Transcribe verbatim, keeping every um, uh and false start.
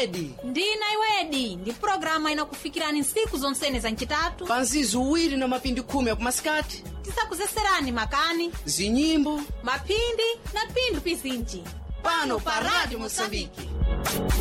iwedi. Ndina iwedi ndi programa inakufikirani nsiku zonsene za ncitatu panzizi uwiri na mapindi khumi akumasikati. tisakuzeserani makani, zinyimbo, maphindi na pindu pizinji pano pa Radio Mosambiki.